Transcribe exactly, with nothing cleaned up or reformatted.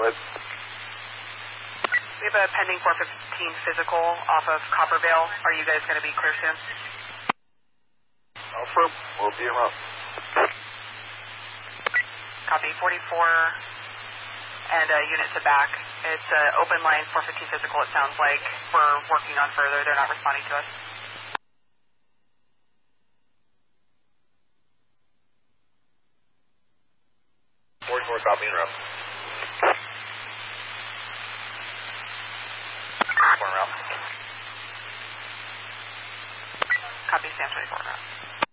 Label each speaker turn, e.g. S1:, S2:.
S1: ahead.
S2: We have a pending four fifteen physical off of Coppervale. Are you guys going to be clear soon?
S1: Alpha, we'll be around.
S2: Copy, forty-four and uh, unit to back. It's uh, open line four fifteen physical, it sounds like. We're working on further. They're not responding to us.
S1: forty-four, copy, interrupt.
S2: Copy, Sam twenty-four, interrupt.